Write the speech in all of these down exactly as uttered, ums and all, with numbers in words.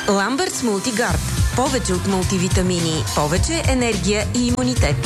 Ламбъртс Мултигард. Повече от мултивитамини, повече енергия и имунитет.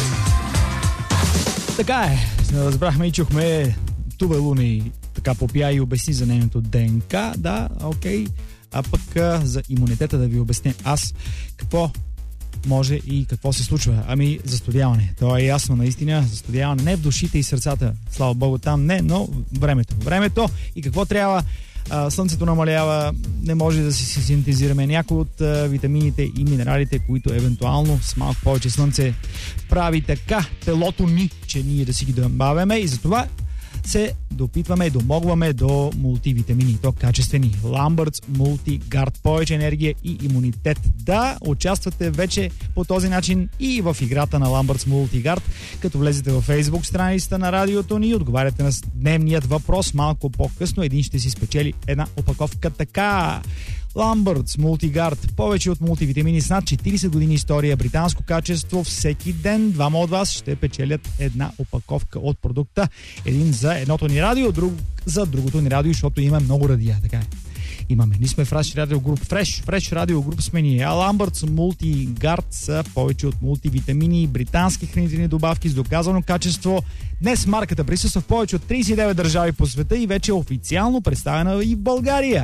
Така е. Разбрахме и чухме Туве Луни така попя и обясни за нейното ДНК. Да, окей. А пък а, за имунитета да ви обясня аз какво може и какво се случва. Ами, застудяване. То е ясно, наистина. Застудяване не в душите и сърцата. Слава Богу, там не, но времето. Времето и какво трябва. А, слънцето намалява, не може да си синтезираме някои от а, витамините и минералите, които евентуално с малко повече слънце прави така телото ни, че ние да си ги добавяме и затова се допитваме, домогваме до мултивитамини, то качествени. Ламбъртс Мултигард. Повече енергия и имунитет. Да, участвате вече по този начин и в играта на Ламбъртс Мултигард, като влезете във Facebook страницата на радиото ни и отговаряте на дневният въпрос. Малко по-късно един ще си спечели една опаковка така. Ламбъртс Мултигард. Повече от мултивитамини с над четирийсет години история, британско качество. Всеки ден двама от вас ще печелят една опаковка от продукта. Един за едното ни радио, друг за другото ни радио, защото има много радиа. Така е. Имаме. Ние сме Fresh Radio Group. Fresh, Fresh Radio Group сме ние. А Ламбъртс Мултигард са повече от мултивитамини, британски хранителни добавки с доказано качество. Днес марката присъства в повече от трийсет и девет държави по света и вече е официално представена и в България.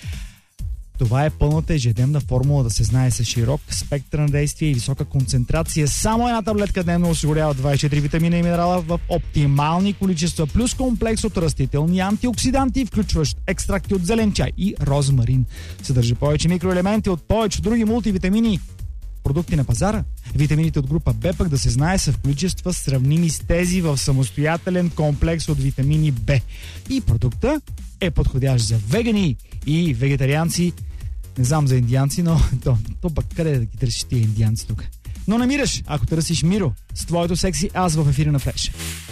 Това е пълната ежедневна формула да се знае с широк спектър на действие и висока концентрация. Само една таблетка дневно осигурява двайсет и четири витамина и минерала в оптимални количества, плюс комплекс от растителни антиоксиданти, включващ екстракти от зелен чай и розмарин. Съдържа повече микроелементи от повече други мултивитамини. Продукти на пазара. Витамините от група Б, пък да се знае, са в количества сравними с тези в самостоятелен комплекс от витамини Б. И продукта е подходящ за вегани и вегетарианци. Не знам за индианци, но то, то пък къде да ги търсиш тия индианци тук? Но намираш, ако търсиш Миро с твоето секси аз в ефира на Фреш.